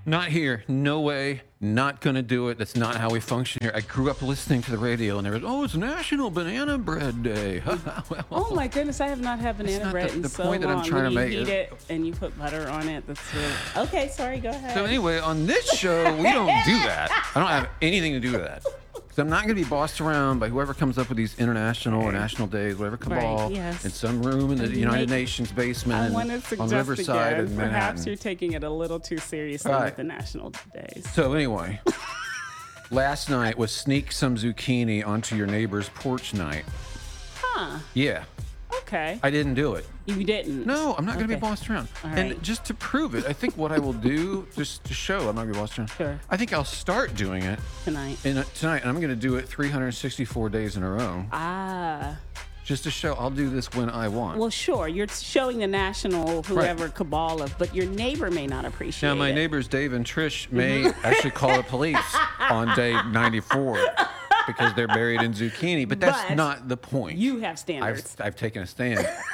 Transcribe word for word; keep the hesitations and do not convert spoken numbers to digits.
Not here. No way. Not going to do it. That's not how we function here. I grew up listening to the radio, and there was, oh, it's National Banana Bread Day. Well, oh, my goodness. I have not had banana bread the, in the so point long. That I'm trying when to you make heat it and you put butter on it. That's really... Okay, sorry. Go ahead. So anyway, on this show, we don't do that. I don't have anything to do with that. So I'm not going to be bossed around by whoever comes up with these international or national days, whatever cabal, right, yes. in some room in the And United make, Nations basement I in, want to suggest on Riverside again, in Manhattan. perhaps you're taking it a little too seriously right. with the national days. So anyway, last night was sneak some zucchini onto your neighbor's porch night. Huh. Yeah. Okay. I didn't do it. You didn't? No, I'm not going to okay. be bossed around. All and right. just to prove it, I think what I will do, just to show I'm not going to be bossed around, sure. I think I'll start doing it tonight. In a, tonight, and I'm going to do it three hundred sixty-four days in a row. Ah. Just to show I'll do this when I want. Well, sure. You're showing the national whoever right. cabal of, but your neighbor may not appreciate it. Now, my it. neighbors, Dave and Trish, may actually call the police on day ninety-four. Because they're buried in zucchini, but that's but not the point. You have standards. I've, I've taken a stand.